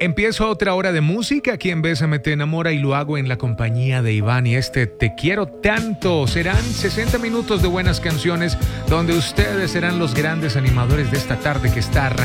Empiezo otra hora de música aquí en Bésame Te Enamora y lo hago en la compañía de Iván y Te Quiero Tanto. Serán 60 minutos de buenas canciones donde ustedes serán los grandes animadores de esta tarde que está arrancando.